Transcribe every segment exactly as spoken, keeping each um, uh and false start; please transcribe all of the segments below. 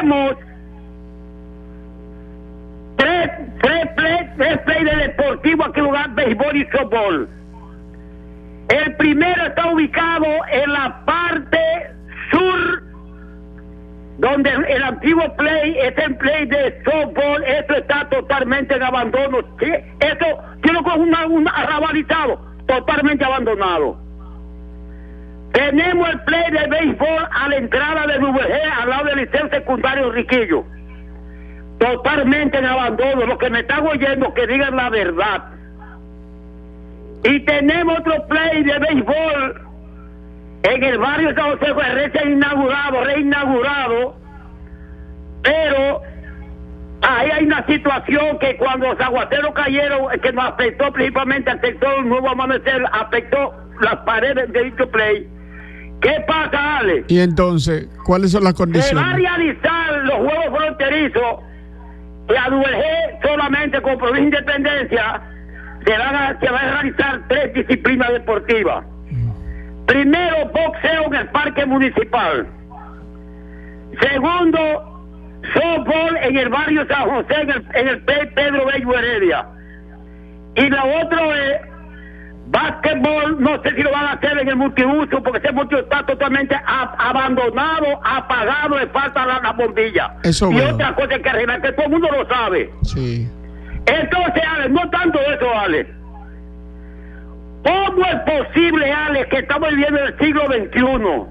tenemos tres, tres play, tres play de deportivo aquí jugar béisbol y softball. El primero está ubicado en la parte sur, donde el antiguo play es el play de softball. Esto está totalmente en abandono. ¿Sí? Esto tiene un, un arrabalizado, totalmente abandonado. Tenemos el play de béisbol a la entrada de V G, al lado del liceo secundario Riquillo, totalmente en abandono. Los que me están oyendo, que digan la verdad. Y tenemos otro play de béisbol en el barrio San José, fue recién inaugurado, reinaugurado, pero ahí hay una situación que cuando los aguaceros cayeron, que nos afectó principalmente al sector Nuevo Amanecer, afectó las paredes de dicho play. ¿Qué pasa, Ale? Y entonces, ¿cuáles son las condiciones? Se va a realizar los juegos fronterizos y a V G solamente con provincia de Independencia se van a, se van a realizar tres disciplinas deportivas. Primero, boxeo en el parque municipal. Segundo, softball en el barrio San José, en el, en el Pedro Bello Heredia. Y lo otro es básquetbol. No sé si lo van a hacer en el multiuso, porque ese multiuso está totalmente a, abandonado, apagado, le falta la, la bombilla. Eso y bueno. otra cosa que arreglar, que todo el mundo lo sabe. Sí. Entonces, Ale, no tanto eso, Ale. ¿Cómo es posible, Ale, que estamos viviendo en el siglo veintiuno,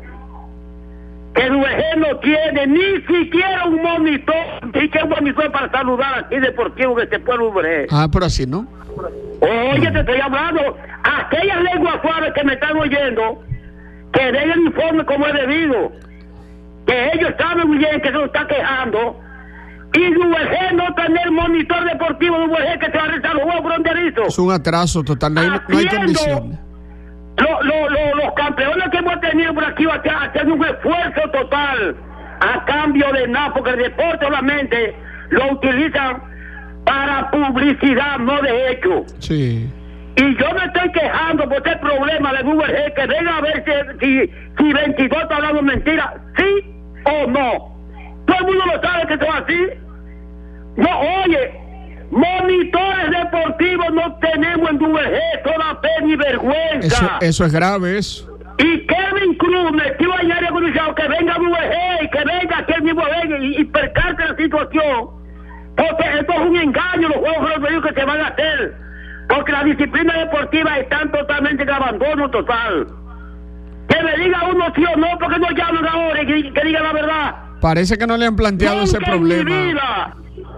que V G no tiene ni siquiera un monitor, ni que un monitor para saludar aquí deportivo que se puede V G? Ah, pero así no. Oye, te estoy hablando, aquellas lenguas suaves que me están oyendo, que den el informe como es debido, que ellos saben muy bien que se nos está quejando, y V G no tener monitor deportivo de V G que se va a realizar los juegos fronterizos. Es un atraso total, no hay, no hay condiciones. Lo, lo, lo, los campeones que hemos tenido por aquí haciendo un esfuerzo total a cambio de nada, porque el deporte solamente lo utilizan para publicidad, no de hecho. Sí. Y yo me estoy quejando por este problema de V G, que venga a ver si, si, si veintidós está hablando mentira, sí o no. Todo el mundo lo sabe que eso es así. No, oye, monitores deportivos no tenemos en V G, toda pena ni vergüenza. Eso, eso es grave, eso. Y Kevin Cruz metió ayer y anunciado que venga V G y que venga, que él mismo venga y, y percate la situación. Porque esto es un engaño, los juegos fronterizos que se van a hacer. Porque las disciplinas deportivas están totalmente en abandono total. Que me diga uno sí o no, porque no llaman ahora y que, que diga la verdad. Parece que no le han planteado Nunca ese problema. En mi vida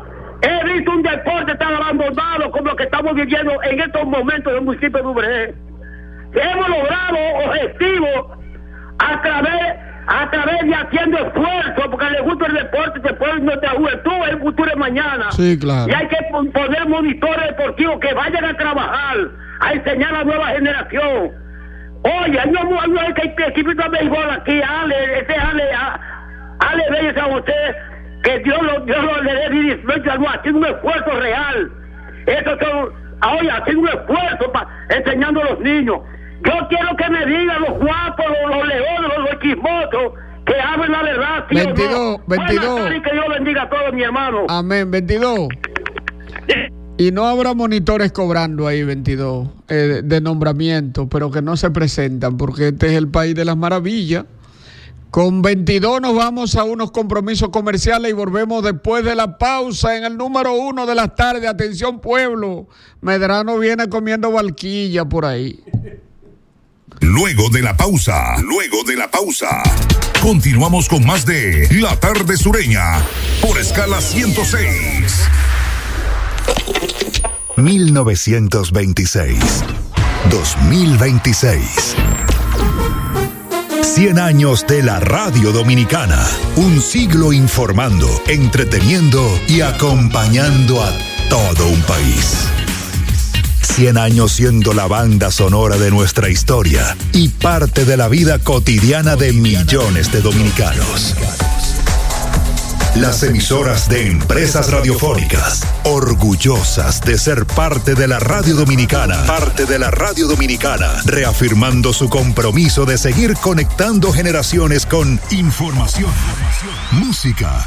he visto un deporte tan abandonado como lo que estamos viviendo en estos momentos en el municipio de V G. Hemos logrado objetivos a través, a través de haciendo esfuerzo, porque le gusta el deporte, después de nuestra juventud, el futuro es mañana. Sí, claro. Y hay que poner monitores deportivos que vayan a trabajar, a enseñar a la nueva generación. Oye, hay un hay que equipo de béisbol aquí, Ale, ese Ale, Ale Bello San José, que Dios lo, Dios lo le dé disfrute, haciendo un esfuerzo real. Eso son, oye, haciendo un esfuerzo para enseñando a los niños. Yo quiero que me digan los guapos, los, los leones, los, los chismosos, que hablen la verdad. ¿Sí veintidós, no? veintidós. Buenas tardes, que Dios bendiga a todos, mi hermano. Amén, veintidós. Y no habrá monitores cobrando ahí, veintidós, eh, de, de nombramiento, pero que no se presentan, porque este es el país de las maravillas. Con veintidós nos vamos a unos compromisos comerciales y volvemos después de la pausa en el número uno de las tardes. Atención, pueblo. Medrano viene comiendo barquilla por ahí. Luego de la pausa, luego de la pausa, continuamos con más de La Tarde Sureña por Escala ciento seis. mil novecientos veintiséis, dos mil veintiséis. cien años de la radio dominicana. Un siglo informando, entreteniendo y acompañando a todo un país. cien años siendo la banda sonora de nuestra historia y parte de la vida cotidiana de millones de dominicanos. Las emisoras de Empresas Radiofónicas, orgullosas de ser parte de la radio dominicana, parte de la radio dominicana, reafirmando su compromiso de seguir conectando generaciones con información, música,